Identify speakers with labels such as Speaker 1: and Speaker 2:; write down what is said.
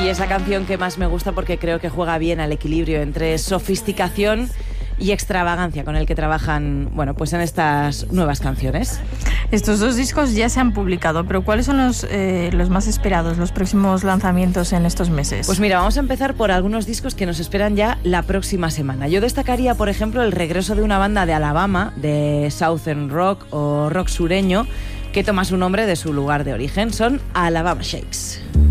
Speaker 1: Y es la canción que más me gusta porque creo que juega bien al equilibrio entre sofisticación y extravagancia con el que trabajan, bueno, pues en estas nuevas canciones.
Speaker 2: Estos dos discos ya se han publicado, pero ¿cuáles son los más esperados, los próximos lanzamientos en estos meses?
Speaker 1: Pues mira, vamos a empezar por algunos discos que nos esperan ya la próxima semana. Yo destacaría, por ejemplo, el regreso de una banda de Alabama, de Southern Rock o rock sureño, que toma su nombre de su lugar de origen. Son Alabama Shakes.